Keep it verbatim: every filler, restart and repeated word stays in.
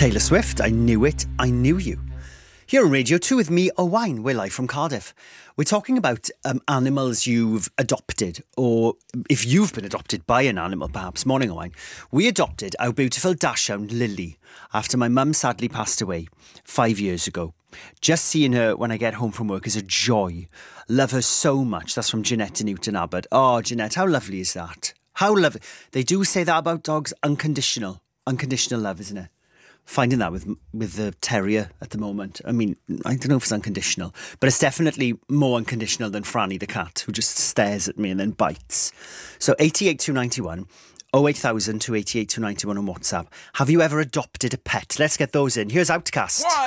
Taylor Swift, I Knew It, I Knew You. Here on Radio two with me, Owain. We're live from Cardiff. We're talking about um, animals you've adopted, or if you've been adopted by an animal, perhaps. Morning, Owain. We adopted our beautiful dachshund, Lily, after my mum sadly passed away five years ago. Just seeing her when I get home from work is a joy. Love her so much. That's from Jeanette in Newton Abbott. Oh, Jeanette, how lovely is that? How lovely. They do say that about dogs, unconditional. Unconditional love, isn't it? Finding that with with the terrier at the moment. I mean, I don't know if it's unconditional, but it's definitely more unconditional than Franny the cat, who just stares at me and then bites. So eighty-eight two ninety-one, oh eight thousand two eighty-eight two ninety-one on WhatsApp. Have you ever adopted a pet? Let's get those in. Here's Outcast. One.